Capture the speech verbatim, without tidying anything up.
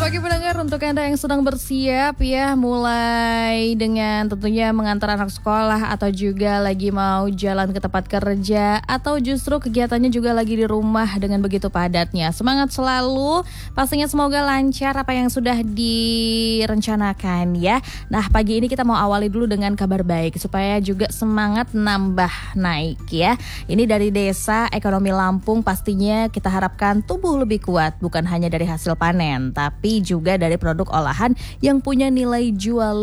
Bagi pendengar, untuk Anda yang sedang bersiap ya, mulai dengan tentunya mengantar anak sekolah atau juga lagi mau jalan ke tempat kerja atau justru kegiatannya juga lagi di rumah dengan begitu padatnya. Semangat selalu, pastinya semoga lancar apa yang sudah direncanakan ya. Nah, pagi ini kita mau awali dulu dengan kabar baik supaya juga semangat nambah naik ya. Ini dari Desa Ekonomi Lampung, pastinya kita harapkan tumbuh lebih kuat bukan hanya dari hasil panen tapi juga dari produk olahan yang punya nilai jual